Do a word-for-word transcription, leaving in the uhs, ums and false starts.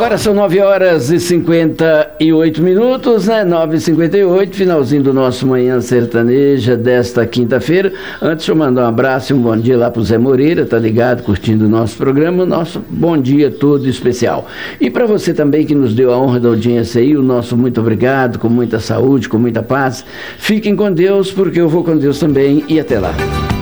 Agora são nove horas e cinquenta e oito minutos, né? nove e cinquenta e oito, finalzinho do nosso Manhã Sertaneja desta quinta-feira. Antes eu mandar um abraço e um bom dia lá pro Zé Moreira, tá ligado, curtindo o nosso programa, o nosso bom dia todo especial. E para você também que nos deu a honra da audiência aí, o nosso muito obrigado, com muita saúde, com muita paz. Fiquem com Deus, porque eu vou com Deus também, e até lá.